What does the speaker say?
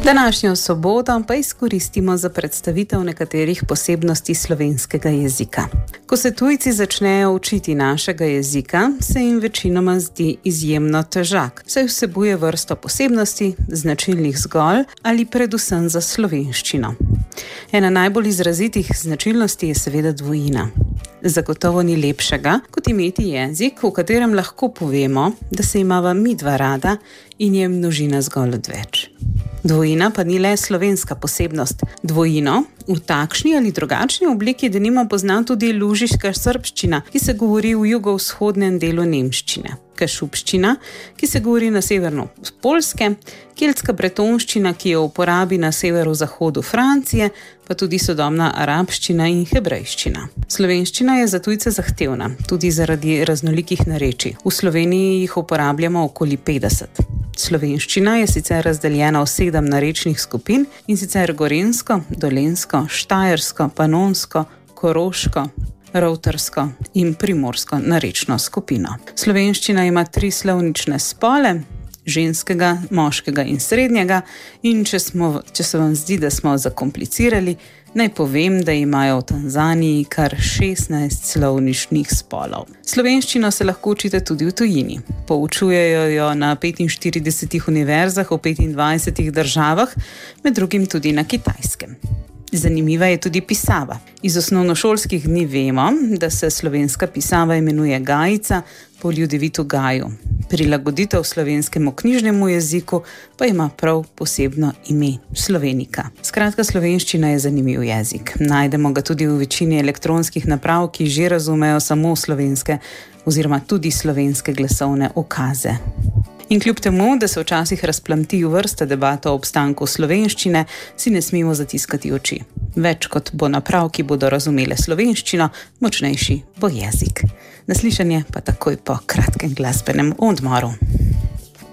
Današnjo soboto pa izkoristimo za predstavitev nekaterih posebnosti slovenskega jezika. Ko se tujci začnejo učiti našega jezika, se jim večinoma zdi izjemno težak, saj vsebuje vrsto posebnosti, značilnih zgolj ali predvsem za slovenščino. Ena najbolj izrazitih značilnosti je seveda dvojina. Zagotovo ni lepšega, kot imeti jezik, v katerem lahko povemo, da se imava midva rada in je množina zgolj odveč. Dvojina pa ni le slovenska posebnost. Dvojino v takšni ali drugačni obliki denimo pozna tudi lužiška srbščina, ki se govori v jugovzhodnem delu nemščine, kašubščina, ki se govori na severno Poljske, keltska bretonščina, ki je v uporabi na severozahodu Francije, pa tudi sodobna arabščina in hebrejščina. Slovenščina je za tujce zahtevna, tudi zaradi raznolikih narečij. V Sloveniji jih uporabljamo okoli 50. Slovenščina je sicer razdeljena v 7 narečnih skupin, in sicer gorenjsko, dolenjsko, štajersko, panonsko, koroško, rovtarsko in primorsko narečno skupino. Slovenščina ima 3 slovnične spole, ženskega, moškega in srednjega, in če se vam zdi, da smo zakomplicirali, naj povem, da imajo v Tanzaniji kar 16 slovničnih spolov. Slovenščino se lahko učite tudi v tujini. Poučujejo jo na 45 univerzah v 25 državah, med drugim tudi na Kitajskem. Zanimiva je tudi pisava. Iz osnovnošolskih dni vemo, da se slovenska pisava imenuje gajica po Ljudevitu Gaju. Prilagoditev slovenskemu knjižnemu jeziku pa ima prav posebno ime Slovenika. Skratka, slovenščina je zanimiv jezik. Najdemo ga tudi v večini elektronskih naprav, ki že razumejo samo slovenske oziroma tudi slovenske glasovne ukaze. In kljub temu, da se včasih razplamti vrsta debat o obstanku slovenščine, si ne smemo zatiskati oči. Več kot bo naprav, ki bodo razumele slovenščino, močnejši bo jezik. Naslišanje pa takoj po kratkem glasbenem odmoru.